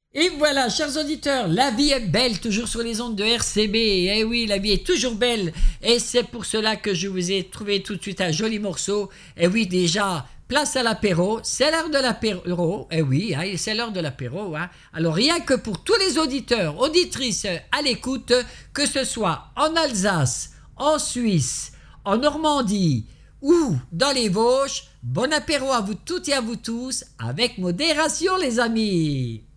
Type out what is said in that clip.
Et voilà, chers auditeurs, la vie est belle, toujours sur les ondes de RCB. Eh oui, la vie est toujours belle. Et c'est pour cela que je vous ai trouvé tout de suite un joli morceau. Eh oui, déjà, place à l'apéro. C'est l'heure de l'apéro. Eh oui, hein, c'est l'heure de l'apéro. Hein. Alors, rien que pour tous les auditeurs, auditrices à l'écoute, que ce soit en Alsace, en Suisse, en Normandie ou dans les Vosges, bon apéro à vous toutes et à vous tous, avec modération, les amis.